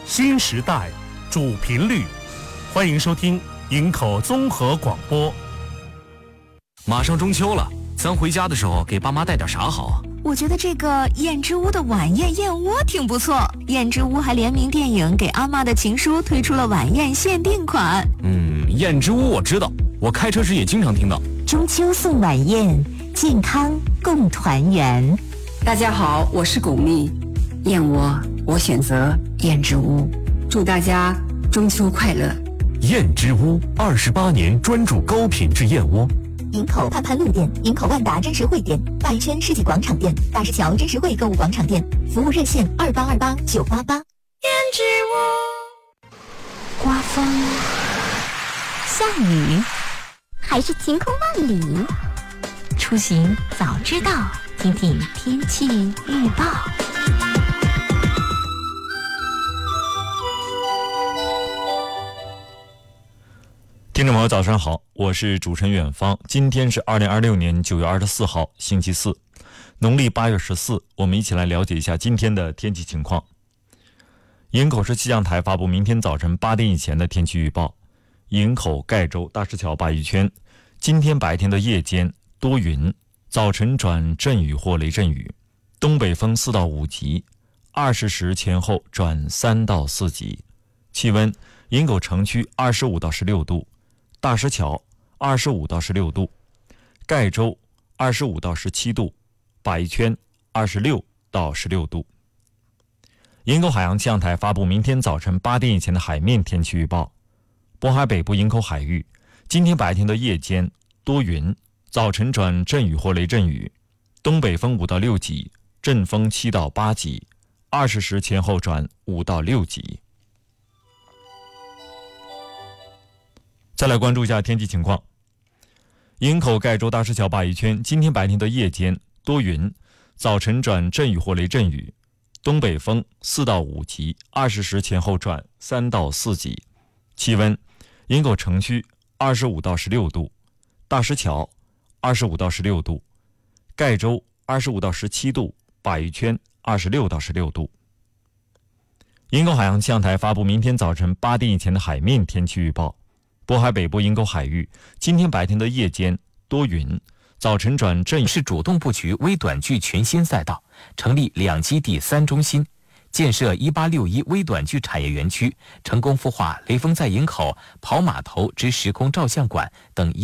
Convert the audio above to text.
新时代主频率，欢迎收听营口综合广播。 马上中秋了，咱回家的时候给爸妈带点啥好啊？ 我觉得这个燕之屋的晚宴燕窝挺不错。燕之屋还联名电影《给阿嬷的情书》推出了晚宴限定款。 燕之屋我知道，我开车时也经常听到。 中秋送晚宴，健康共团圆。 大家好，我是巩俐，燕窝我选择燕之屋，祝大家中秋快乐。 燕之屋28年专注高品质燕窝。 营口盼盼路店、营口万达真实汇店、大一圈世纪广场店、大石桥真实汇购物广场店，服务热线2828-988。 燕之屋。 刮风、下雨，还是晴空万里？出行早知道，听听天气预报。 听众朋友早上好，我是主持人远方。今天是2026年9月24号星期四，农历8月14，我们一起来了解一下今天的天气情况。营口市气象台发布明天早晨8点以前的天气预报。营口、盖州、大石桥、鲅鱼圈，今天白天的夜间多云，早晨转阵雨或雷阵雨，东北风4到5级，20时前后转3到4级。气温，营口城区25到16度，大石桥25到16度，盖州25到17度，鲅鱼圈26到16度。营口海洋气象台发布明天早晨8点以前的海面天气预报。渤海北部营口海域，今天白天的夜间多云，早晨转阵雨或雷阵雨，东北风5到6级，阵风7到8级，20时前后转5到6级。再来关注一下天气情况。营口、盖州、大石桥、鲅鱼圈，今天白天的夜间多云，早晨转阵雨或雷阵雨，东北风4到5级，20时前后转3到4级。气温，营口城区25到16度，大石桥25到16度，盖州25到17度，鲅鱼圈26到16度。营口海洋气象台发布明天早晨8点以前的海面天气预报。渤海北部营口海域，今天白天的夜间多云，早晨转阵雨。 是主动布局微短距全新赛道，成立2基地3中心，建设1861微短距产业园区，成功孵化雷锋在营口跑码头之时空照相馆等